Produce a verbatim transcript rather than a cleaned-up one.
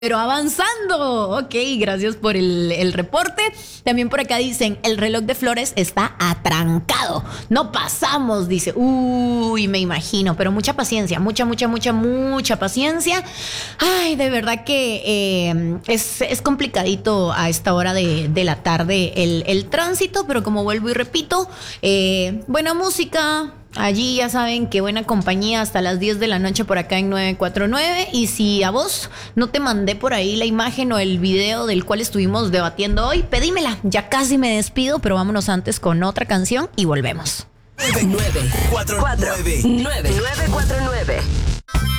Pero avanzando, ok, gracias por el, el reporte. También por acá dicen, el reloj de Flores está atrancado. No pasamos, dice. Uy, me imagino, pero mucha paciencia, mucha, mucha, mucha, mucha paciencia. Ay, de verdad que eh, es, es complicadito a esta hora de, de la tarde el, el tránsito, pero como vuelvo y repito, eh, buena música. Allí ya saben que buena compañía hasta las diez de la noche por acá en nueve cuatro nueve. Y si a vos no te mandé por ahí la imagen o el video del cual estuvimos debatiendo hoy, pedímela. Ya casi me despido, pero vámonos antes con otra canción y volvemos. nueve cuatro nueve nueve nueve cuatro nueve